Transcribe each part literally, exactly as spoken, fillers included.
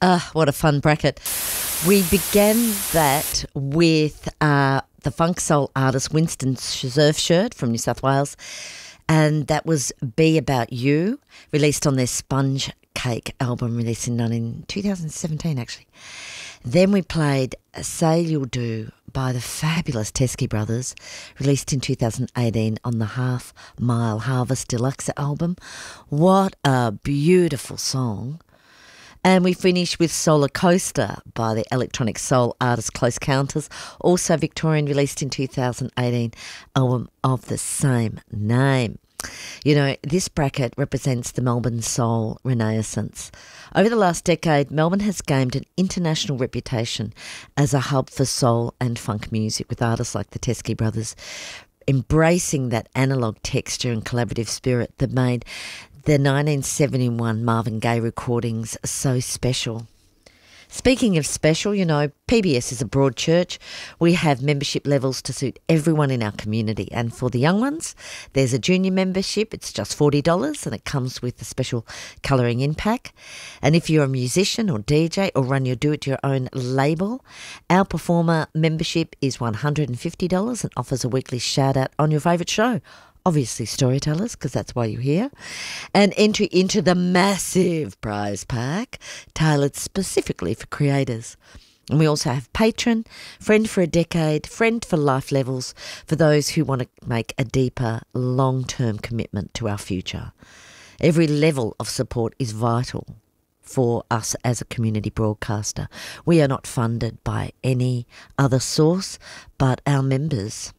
Ah, what a fun bracket. We began that with uh, the funk soul artist Winston Surfshirt from New South Wales, and that was Be About You, released on their Sponge Cake album, released in twenty seventeen actually. Then we played Say You'll Do by the fabulous Teskey Brothers, released in two thousand eighteen on the Half Mile Harvest Deluxe album. What a beautiful song. And we finished with Solar Coaster by the electronic soul artist Close Counters, also Victorian, released in two thousand eighteen, album of the same name. You know, this bracket represents the Melbourne soul renaissance. Over the last decade, Melbourne has gained an international reputation as a hub for soul and funk music, with artists like the Teskey Brothers embracing that analogue texture and collaborative spirit that made the nineteen seventy-one Marvin Gaye recordings so special. Speaking of special, you know, P B S is a broad church. We have membership levels to suit everyone in our community. And for the young ones, there's a junior membership. It's just forty dollars and it comes with a special colouring in pack. And if you're a musician or D J or run your do-it-your-own label, our performer membership is one hundred fifty dollars and offers a weekly shout-out on your favourite show. Obviously storytellers, because that's why you're here, and entry into the massive prize pack tailored specifically for creators. And we also have Patron, Friend for a Decade, Friend for Life levels for those who want to make a deeper, long-term commitment to our future. Every level of support is vital for us as a community broadcaster. We are not funded by any other source but our members.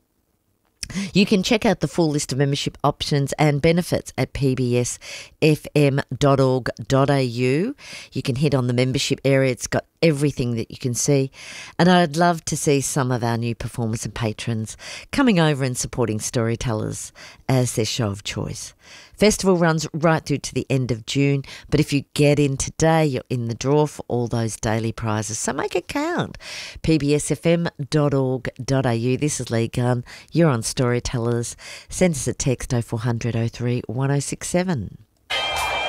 You can check out the full list of membership options and benefits at p b s f m dot org dot a u. You can hit on the membership area. It's got everything that you can see. And I'd love to see some of our new performers and patrons coming over and supporting storytellers as their show of choice. Festival runs right through to the end of June, but if you get in today, you're in the draw for all those daily prizes, so make it count. p b s f m dot org dot a u. This is Lee Gunn. You're on Storytellers. Send us a text oh four hundred oh three one oh six seven.